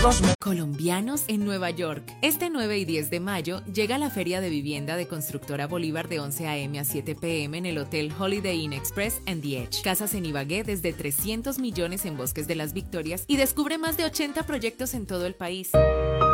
Colombianos en Nueva York. Este 9 y 10 de mayo llega la Feria de Vivienda de Constructora Bolívar de 11 a.m. a 7 p.m. en el Hotel Holiday Inn Express and The Edge. Casas en Ibagué desde 300 millones en Bosques de las Victorias y descubre más de 80 proyectos en todo el país.